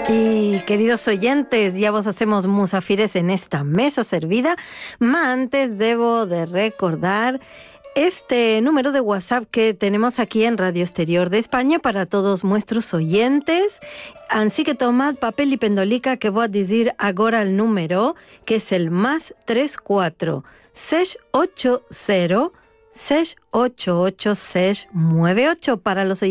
Y queridos oyentes, ya vos hacemos musafires en esta mesa servida. Ma antes debo de recordar este número de WhatsApp que tenemos aquí en Radio Exterior de España para todos nuestros oyentes. Así que tomad papel y pendolica que voy a decir ahora el número, que es el más 34 680 688 698 para los oyentes